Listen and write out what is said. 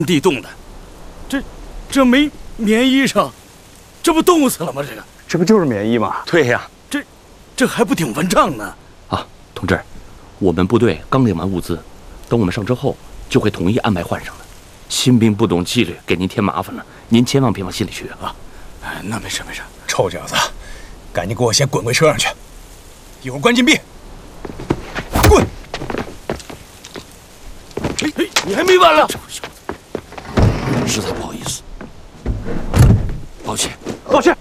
地冻的，这没棉衣裳，这不冻死了吗？ 这不就是棉衣吗？ 对呀，这还不顶蚊帐呢。 啊，同志，我们部队刚领完物资，等我们上车后就会统一安排换上的。新兵不懂纪律，给您添麻烦了，您千万别往心里去啊。 哎，那没事。 臭小子，赶紧给我先滚回车上去，一会儿关禁闭。滚！ 哎，你还没完了！实在不好意思，抱歉。